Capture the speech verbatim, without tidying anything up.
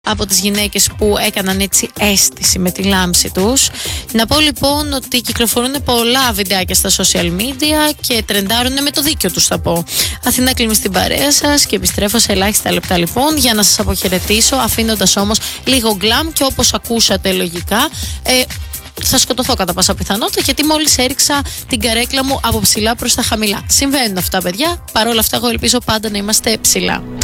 από τις γυναίκες που έκαναν έτσι αίσθηση με τη λάμψη τους. Να πω λοιπόν ότι κυκλοφορούν πολλά βιντεάκια στα social media και τρεντάρουν με το δίκιο τους, θα πω. Αθηνά, κλείνει στην παρέα σας και επιστρέφω σε ελάχιστα λεπτά λοιπόν για να σας αποχαιρετήσω, αφήνοντας όμως λίγο γκλαμ και όπως ακούσατε λογικά ε, θα σκοτωθώ κατά πάσα πιθανότητα, γιατί μόλις έριξα την καρέκλα μου από ψηλά προς τα χαμηλά. Συμβαίνουν αυτά, παιδιά. Παρ' όλα αυτά εγώ ελπίζω πάντα να είμαστε ψηλά.